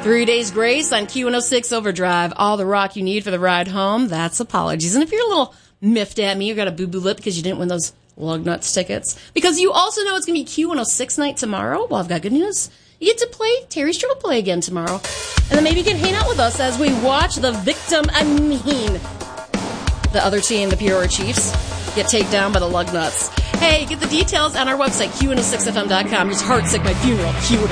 3 Days Grace on Q106 Overdrive. All the rock you need for the ride home. That's Apologies. And if you're a little miffed at me, you got a boo-boo lip because you didn't win those lug nuts tickets, because you also know it's going to be Q106 night tomorrow, well, I've got good news. You get to play Terry Strudel Play again tomorrow. And then maybe you can hang out with us as we watch the the other team, the Peoria Chiefs, get taken down by the lug nuts. Hey, get the details on our website, Q106fm.com. Just heartsick my funeral, Q106.